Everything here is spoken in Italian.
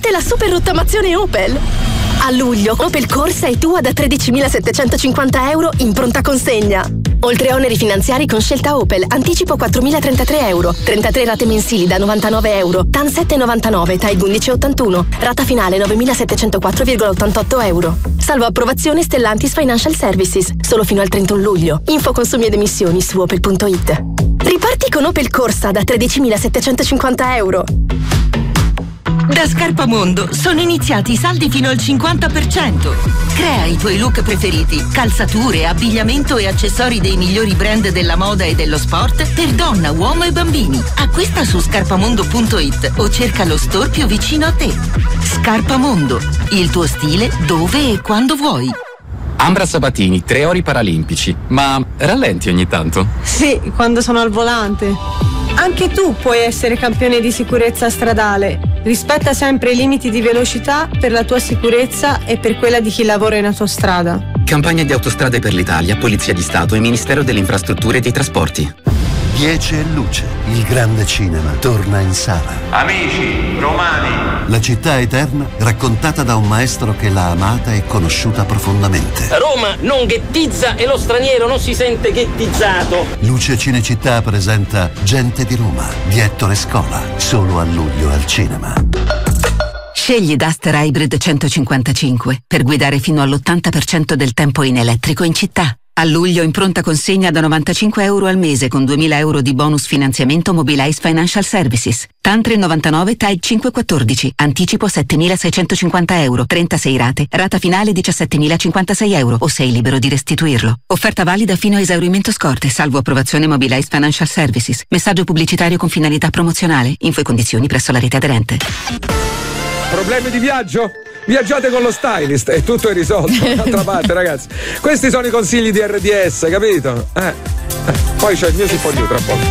Parte la super rottamazione Opel. A luglio, Opel Corsa è tua da 13.750 euro in pronta consegna. Oltre oneri finanziari con scelta Opel, anticipo 4.033 euro, 33 rate mensili da 99 euro, TAN 7,99, TAEG 11,81, rata finale 9.704,88 euro. Salvo approvazione Stellantis Financial Services, solo fino al 31 luglio. Info consumi ed emissioni su opel.it. Riparti con Opel Corsa da 13.750 euro. Da Scarpamondo sono iniziati i saldi fino al 50%. Crea i tuoi look preferiti, calzature, abbigliamento e accessori dei migliori brand della moda e dello sport per donna, uomo e bambini. Acquista su scarpamondo.it o cerca lo store più vicino a te. Scarpamondo, il tuo stile dove e quando vuoi. Ambra Sabatini, 3 ori paralimpici. Ma rallenti ogni tanto? Sì, quando sono al volante. Anche tu puoi essere campione di sicurezza stradale. Rispetta sempre i limiti di velocità per la tua sicurezza e per quella di chi lavora in autostrada. Campagna di Autostrade per l'Italia, Polizia di Stato e Ministero delle Infrastrutture e dei Trasporti. 10 e luce, il grande cinema torna in sala. Amici, romani. La città eterna raccontata da un maestro che l'ha amata e conosciuta profondamente. Roma non ghettizza e lo straniero non si sente ghettizzato. Luce Cinecittà presenta Gente di Roma di Ettore Scola, solo a luglio al cinema. Scegli Duster Hybrid 155 per guidare fino all'80% del tempo in elettrico in città. A luglio in pronta consegna da 95 euro al mese con 2.000 euro di bonus finanziamento Mobilize Financial Services. TAN 3,99, TAEG 5,14, anticipo 7.650 euro, 36 rate, rata finale 17.056 euro o sei libero di restituirlo. Offerta valida fino a esaurimento scorte, salvo approvazione Mobilize Financial Services. Messaggio pubblicitario con finalità promozionale. Info e condizioni presso la rete aderente. Problemi di viaggio? Viaggiate con lo stylist e tutto è risolto. D'altra parte, ragazzi, questi sono i consigli di RDS, capito? Poi c'è il Music for You tra poco.